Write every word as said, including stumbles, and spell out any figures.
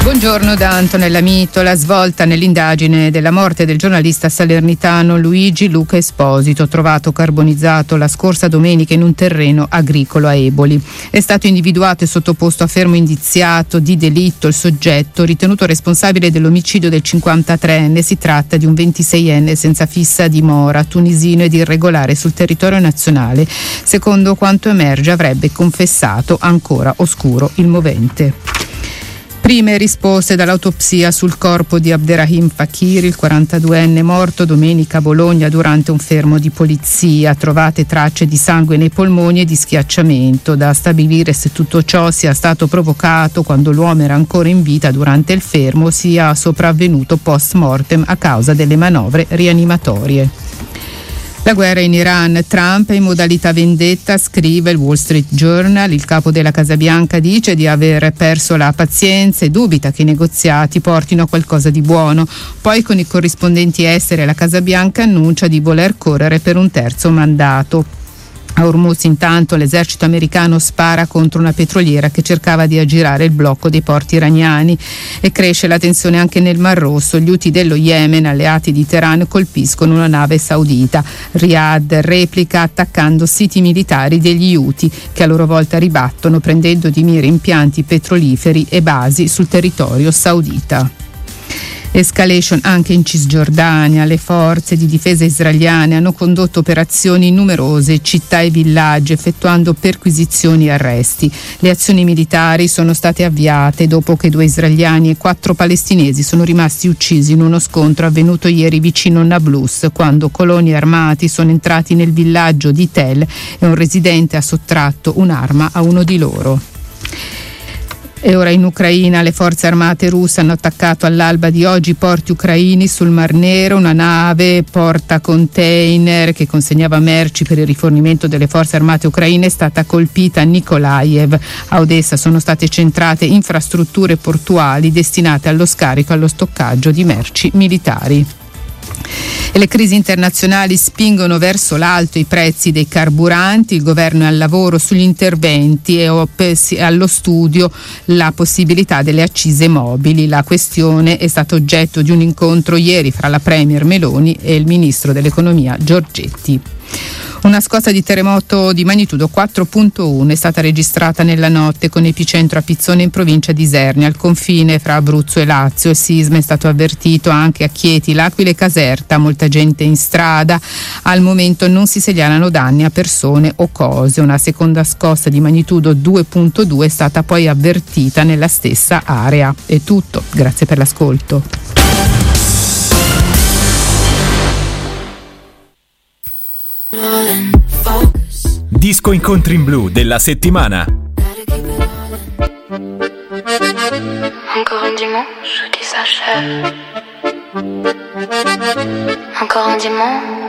Buongiorno da Antonella Mito. La svolta nell'indagine della morte del giornalista salernitano Luigi Luca Esposito, trovato carbonizzato la scorsa domenica in un terreno agricolo a Eboli. È stato individuato e sottoposto a fermo indiziato di delitto il soggetto ritenuto responsabile dell'omicidio del cinquantatreenne. Si tratta di un ventiseienne senza fissa dimora, tunisino ed irregolare sul territorio nazionale. Secondo quanto emerge, avrebbe confessato ancora oscuro il movente. Prime risposte dall'autopsia sul corpo di Abderrahim Fakiri, il quarantaduenne morto domenica a Bologna durante un fermo di polizia. Trovate tracce di sangue nei polmoni e di schiacciamento. Da stabilire se tutto ciò sia stato provocato quando l'uomo era ancora in vita durante il fermo, sia sopravvenuto post mortem a causa delle manovre rianimatorie. La guerra in Iran, Trump in modalità vendetta, scrive il Wall Street Journal. Il capo della Casa Bianca dice di aver perso la pazienza e dubita che i negoziati portino a qualcosa di buono. Poi con i corrispondenti esteri la Casa Bianca annuncia di voler correre per un terzo mandato. A Hormuz intanto l'esercito americano spara contro una petroliera che cercava di aggirare il blocco dei porti iraniani e cresce la tensione anche nel Mar Rosso. Gli Houthi dello Yemen, alleati di Teheran, colpiscono una nave saudita. Riyadh replica attaccando siti militari degli Houthi che a loro volta ribattono prendendo di mira impianti petroliferi e basi sul territorio saudita. Escalation anche in Cisgiordania. Le forze di difesa israeliane hanno condotto operazioni in numerose città e villaggi, effettuando perquisizioni e arresti. Le azioni militari sono state avviate dopo che due israeliani e quattro palestinesi sono rimasti uccisi in uno scontro avvenuto ieri vicino Nablus, quando coloni armati sono entrati nel villaggio di Tel e un residente ha sottratto un'arma a uno di loro. E ora in Ucraina le forze armate russe hanno attaccato all'alba di oggi porti ucraini sul Mar Nero. Una nave porta container che consegnava merci per il rifornimento delle forze armate ucraine è stata colpita a Nikolaev. A Odessa sono state centrate infrastrutture portuali destinate allo scarico e allo stoccaggio di merci militari. E le crisi internazionali spingono verso l'alto i prezzi dei carburanti. Il governo è al lavoro sugli interventi e allo studio la possibilità delle accise mobili. La questione è stata oggetto di un incontro ieri fra la premier Meloni e il ministro dell'economia Giorgetti. Una scossa di terremoto di magnitudo quattro virgola uno è stata registrata nella notte con epicentro a Pizzone in provincia di Isernia, al confine fra Abruzzo e Lazio. Il sisma è stato avvertito anche a Chieti, L'Aquila e Caserta. Molta gente in strada. Al momento non si segnalano danni a persone o cose. Una seconda scossa di magnitudo due virgola due è stata poi avvertita nella stessa area. È tutto. Grazie per l'ascolto. Disco incontri in blu della settimana. Encore un dimanche qui s'achève. Encore un dimanche